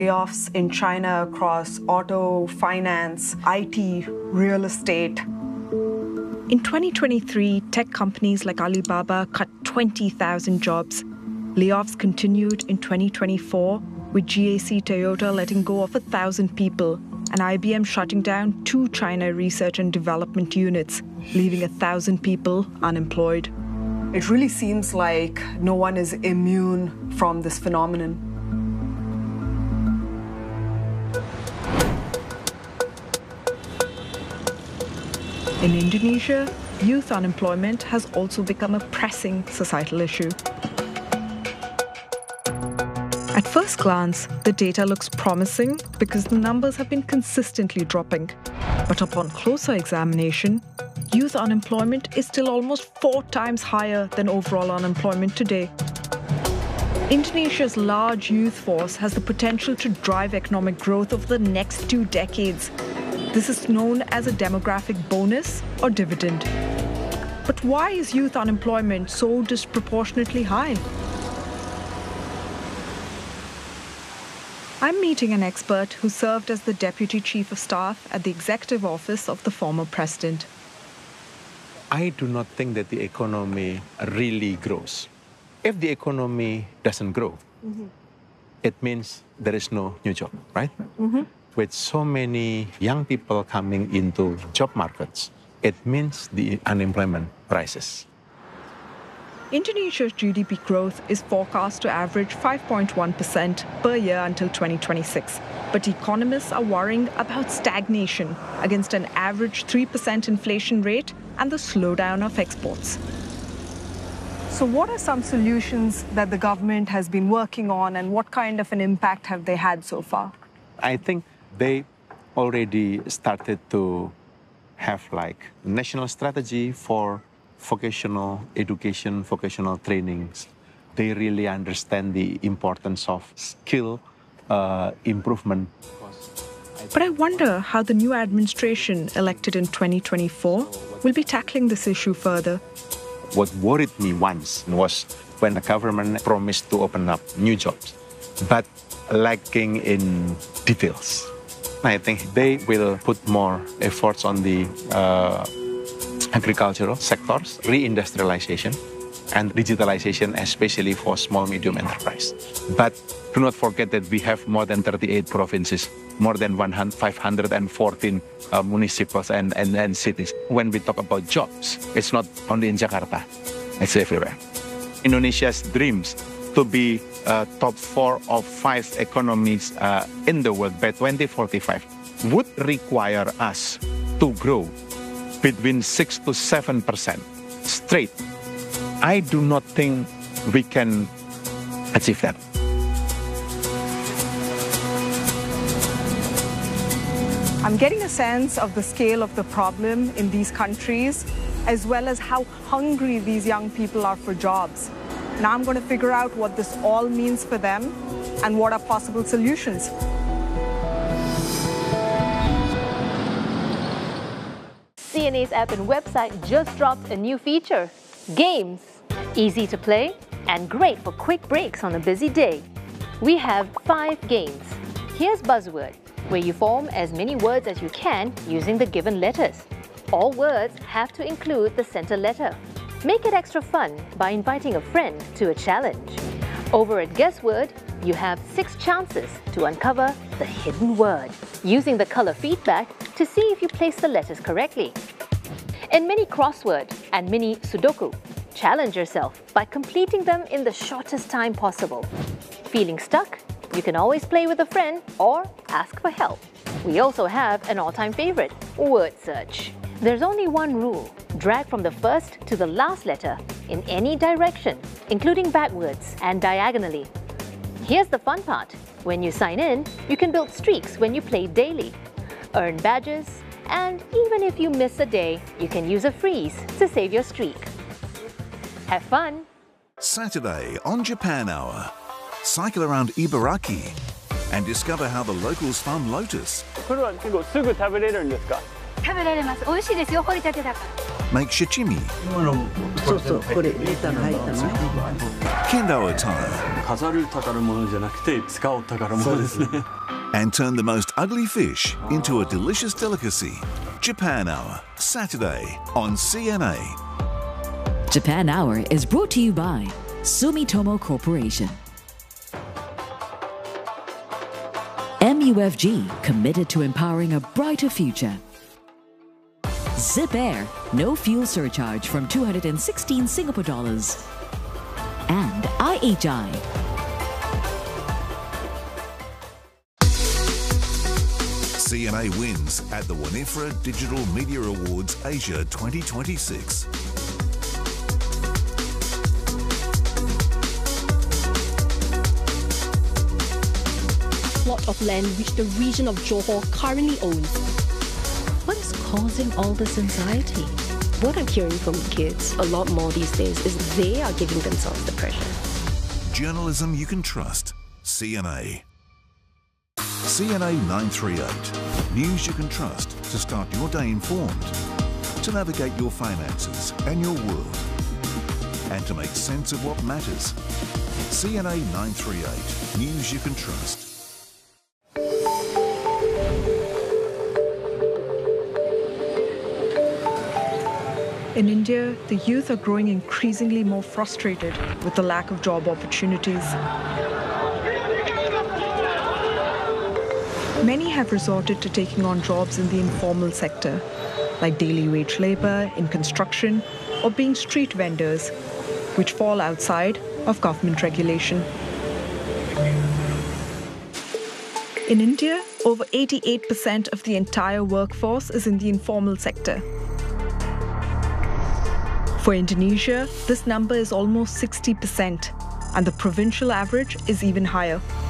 Layoffs in China across auto, finance, IT, real estate. In 2023, tech companies like Alibaba cut 20,000 jobs. Layoffs continued in 2024, with GAC Toyota letting go of 1,000 people and IBM shutting down 2 China research and development units, leaving 1,000 people unemployed. It really seems like no one is immune from this phenomenon. In Indonesia, youth unemployment has also become a pressing societal issue. At first glance, the data looks promising because the numbers have been consistently dropping. But upon closer examination, youth unemployment is still almost 4 times higher than overall unemployment today. Indonesia's large youth force has the potential to drive economic growth over the next 2 decades. This is known as a demographic bonus or dividend. But why is youth unemployment so disproportionately high? I'm meeting an expert who served as the Deputy Chief of Staff at the Executive Office of the former president. I do not think that the economy really grows. If the economy doesn't grow, it means there is no new job, right? With so many young people coming into job markets, it means the unemployment rises. Indonesia's GDP growth is forecast to average 5.1% per year until 2026. But economists are worrying about stagnation against an average 3% inflation rate and the slowdown of exports. So what are some solutions that the government has been working on, and what kind of an impact have they had so far? I think they already started to have like national strategy for vocational education, vocational trainings. They really understand the importance of skill improvement. But I wonder how the new administration elected in 2024 will be tackling this issue further. What worried me once was when the government promised to open up new jobs, but lacking in details. I think they will put more efforts on the agricultural sectors, reindustrialization, and digitalization, especially for small, medium enterprise. But do not forget that we have more than 38 provinces, more than 514 municipals and cities. When we talk about jobs, it's not only in Jakarta, it's everywhere. Indonesia's dreams to be top 4 or 5 economies in the world by 2045 would require us to grow between 6 to 7% straight. I do not think we can achieve that. I'm getting a sense of the scale of the problem in these countries, as well as how hungry these young people are for jobs. Now I'm going to figure out what this all means for them and what are possible solutions. CNA's app and website just dropped a new feature, Games. Easy to play and great for quick breaks on a busy day. We have 5 games. Here's Buzzword, where you form as many words as you can using the given letters. All words have to include the center letter. Make it extra fun by inviting a friend to a challenge. Over at Guessword, you have 6 chances to uncover the hidden word, using the color feedback to see if you place the letters correctly. In Mini Crossword and Mini Sudoku, challenge yourself by completing them in the shortest time possible. Feeling stuck? You can always play with a friend or ask for help. We also have an all-time favorite, Word Search. There's only one rule: drag from the first to the last letter in any direction, including backwards and diagonally. Here's the fun part. When you sign in, you can build streaks when you play daily, earn badges, and even if you miss a day, you can use a freeze to save your streak. Have fun! Saturday on Japan Hour. Cycle around Ibaraki and discover how the locals farm lotus. これは結構すぐ食べれるんですか? 食べられます。美味しいですよ、掘りたてだから。 Make sashimi. そうそう、これネタが入ったのね。 Kendo attire. And turn the most ugly fish into a delicious delicacy. Japan Hour, Saturday on CNA. Japan Hour is brought to you by Sumitomo Corporation. MUFG, committed to empowering a brighter future. Zip Air, no fuel surcharge from 216 Singapore dollars. And IHI. CNA wins at the Winifred Digital Media Awards Asia 2026. Plot of land which the region of Johor currently owns. What is causing all this anxiety? What I'm hearing from kids a lot more these days is they are giving themselves the pressure. Journalism you can trust. CNA. CNA 938. News you can trust to start your day informed, to navigate your finances and your world, and to make sense of what matters. CNA 938. News you can trust. In India, the youth are growing increasingly more frustrated with the lack of job opportunities. Many have resorted to taking on jobs in the informal sector, like daily wage labor in construction or being street vendors, which fall outside of government regulation. In India, over 88% of the entire workforce is in the informal sector. For Indonesia, this number is almost 60%, and the provincial average is even higher.